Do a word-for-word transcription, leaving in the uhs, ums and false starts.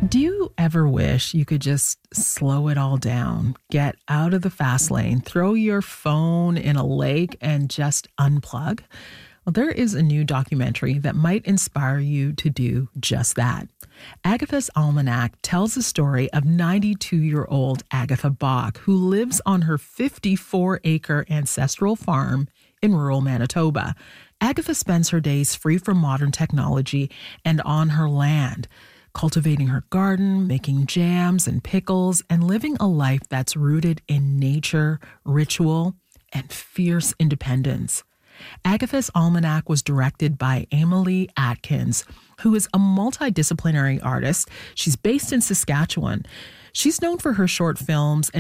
Do you ever wish you could just slow it all down, get out of the fast lane, throw your phone in a lake, and just unplug? Well, there is a new documentary that might inspire you to do just that. Agatha's Almanac tells the story of ninety-two-year-old Agatha Bach, who lives on her fifty-four acre ancestral farm in rural Manitoba. Agatha spends her days free from modern technology and on her land, cultivating her garden, making jams and pickles, and living a life that's rooted in nature, ritual, and fierce independence. Agatha's Almanac was directed by Emily Atkins, who is a multidisciplinary artist. She's based in Saskatchewan. She's known for her short films